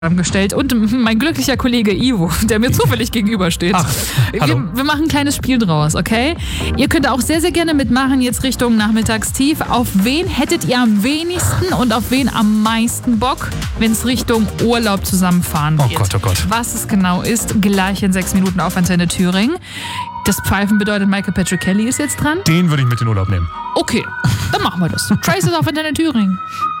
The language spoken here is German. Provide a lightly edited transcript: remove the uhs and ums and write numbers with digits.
gestellt und mein glücklicher Kollege Ivo, der mir zufällig gegenübersteht. Hallo. Wir machen ein kleines Spiel draus, okay? Ihr könnt auch sehr, sehr gerne mitmachen, jetzt Richtung Nachmittagstief. Auf wen hättet ihr am wenigsten und auf wen am meisten Bock, wenn es Richtung Urlaub zusammenfahren geht? Oh Gott. Was es genau ist, gleich in 6 Minuten auf Antenne Thüringen. Das Pfeifen bedeutet, Michael Patrick Kelly ist jetzt dran. Den würde ich mit in den Urlaub nehmen. Okay, dann machen wir das. Trace ist auf Antenne Thüringen.